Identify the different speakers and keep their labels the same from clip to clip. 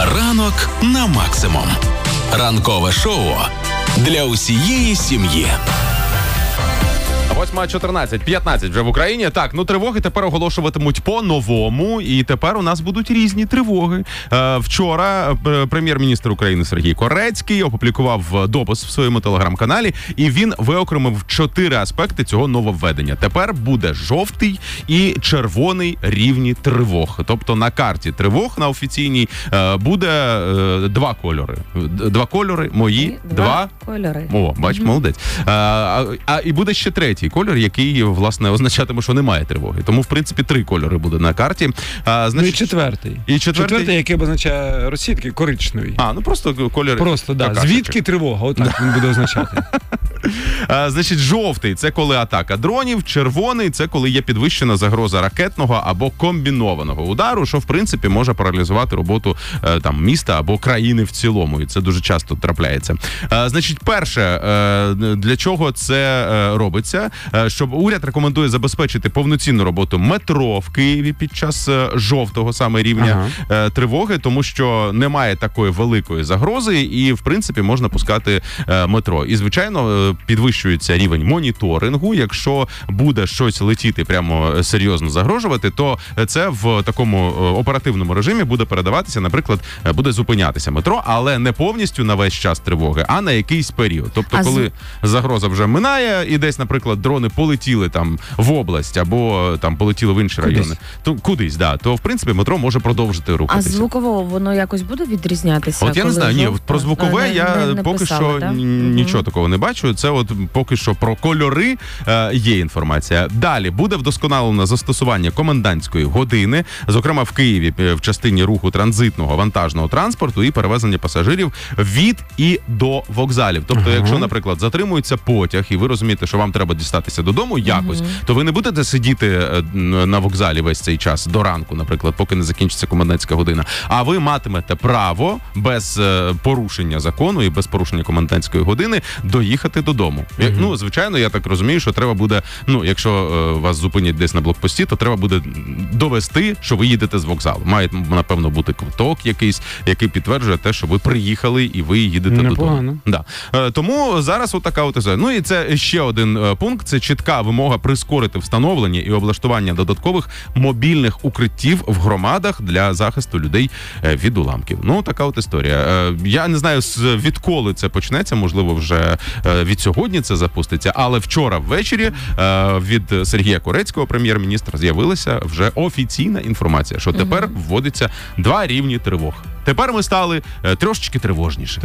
Speaker 1: Ранок на максимум. Ранкове шоу для усієї сім'ї.
Speaker 2: 8:14, вже в Україні. Так, тривоги тепер оголошуватимуть по-новому, і тепер у нас будуть різні тривоги. Вчора прем'єр-міністр України Сергій Корецький опублікував допис в своєму телеграм-каналі, і він виокремив 4 аспекти цього нововведення. Тепер буде жовтий і червоний рівні тривог. Тобто на карті тривог на офіційній буде 2 кольори. 2 кольори мої, 2
Speaker 3: кольори.
Speaker 2: О, бач, молодець. І буде ще 3-й колір, який, власне, означатиме, що немає тривоги. Тому, в принципі, 3 кольори буде на карті.
Speaker 4: Значить, і 4-й.
Speaker 2: І 4-й,
Speaker 4: який означає російський, коричневий.
Speaker 2: Просто кольори.
Speaker 4: Просто, да. Звідки тривога? Отак він буде означати.
Speaker 2: Значить, жовтий – це коли атака дронів, червоний – це коли є підвищена загроза ракетного або комбінованого удару, що, в принципі, може паралізувати роботу міста або країни в цілому. І це дуже часто трапляється. Значить, перше, для чого це робиться? Щоб уряд рекомендує забезпечити повноцінну роботу метро в Києві під час жовтого саме рівня тривоги, тому що немає такої великої загрози і, в принципі, можна пускати метро. І, звичайно, підвищується рівень моніторингу. Якщо буде щось летіти прямо серйозно загрожувати, то це в такому оперативному режимі буде передаватися, наприклад, буде зупинятися метро, але не повністю на весь час тривоги, а на якийсь період. Тобто, коли загроза вже минає і десь, наприклад, дрони полетіли там в область або там полетіли в інші райони, то кудись, то в принципі метро може продовжити рухатися.
Speaker 3: А звуково воно якось буде відрізнятися?
Speaker 2: От я не знаю, про звукове я поки що нічого такого не бачу. Це от поки що про кольори є інформація. Далі буде вдосконалено застосування комендантської години, зокрема в Києві в частині руху транзитного вантажного транспорту і перевезення пасажирів від і до вокзалів. Тобто, якщо, наприклад, затримується потяг і ви розумієте, що вам треба дістатися додому якось, то ви не будете сидіти на вокзалі весь цей час до ранку, наприклад, поки не закінчиться комендантська година, а ви матимете право без порушення закону і без порушення комендантської години доїхати додому. Звичайно, я так розумію, що треба буде, якщо вас зупинять десь на блокпості, то треба буде довести, що ви їдете з вокзалу. Має, напевно, бути квиток якийсь, який підтверджує те, що ви приїхали і ви їдете додому. Да. Тому зараз отака от історія. І це ще один пункт, це чітка вимога прискорити встановлення і облаштування додаткових мобільних укриттів в громадах для захисту людей від уламків. Така от історія. Я не знаю, відколи це почнеться, можливо, вже від сьогодні це запуститься, але вчора ввечері від Сергія Корецького, прем'єр-міністра, з'явилася вже офіційна інформація, що тепер вводиться 2 рівні тривог. Тепер ми стали трошечки тривожніше.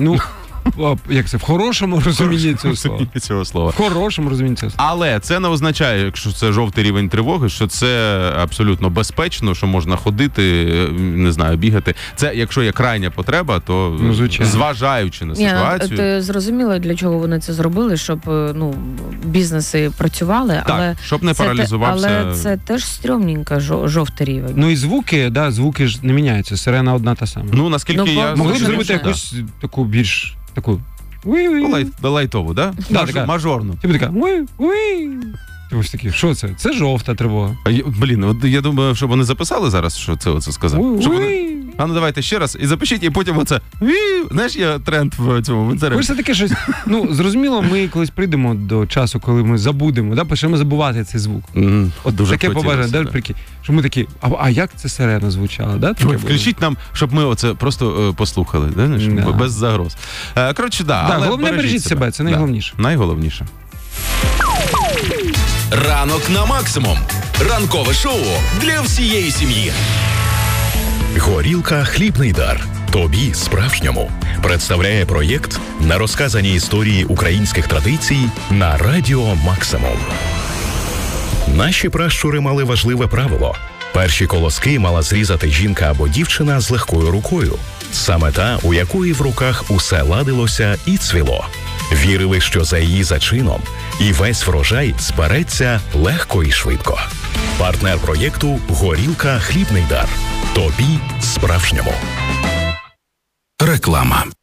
Speaker 4: Як це? В хорошому розумінні цього слова. В хорошому розумінні цього слова.
Speaker 2: Але це не означає, якщо це жовтий рівень тривоги, що це абсолютно безпечно, що можна ходити, не знаю, бігати. Це, якщо є крайня потреба, то зважаючи на ситуацію.
Speaker 3: Ти зрозуміло, для чого вони це зробили, щоб бізнеси працювали,
Speaker 2: так, щоб не паралізувався.
Speaker 3: Але це теж стрьомненько, жовтий рівень.
Speaker 4: І звуки ж не міняються, сирена одна та сама.
Speaker 2: Наскільки я...
Speaker 4: Могли б зробити якусь таку більш...
Speaker 2: Лайтову, да? Мажорну.
Speaker 4: Така, ось такі, що це? Це жовта тривога.
Speaker 2: Я думаю, щоб вони записали зараз, що це оце сказав. Давайте ще раз і запишіть, і потім оце. Знаєш, є тренд в цьому.
Speaker 4: Хочеться таке щось. Зрозуміло, ми колись прийдемо до часу, коли ми забудемо, почнемо забувати цей звук.
Speaker 2: Дуже
Speaker 4: таке побажання, що ми такі, а як це сирена звучала?
Speaker 2: Включіть нам, щоб ми оце просто послухали, без загроз. Коротше,
Speaker 4: головне, бережіть себе, це найголовніше.
Speaker 2: Найголовніше.
Speaker 1: Ранок на максимум. Ранкове шоу для всієї сім'ї. Горілка «Хлібний дар». Тобі справжньому. Представляє проєкт на розказані історії українських традицій на Радіо Максимум. Наші пращури мали важливе правило. Перші колоски мала зрізати жінка або дівчина з легкою рукою. Саме та, у якої в руках усе ладилося і цвіло. Вірили, що за її зачином і весь врожай збереться легко і швидко. Партнер проєкту «Горілка «Хлібний дар». Тобі справжньому. Реклама.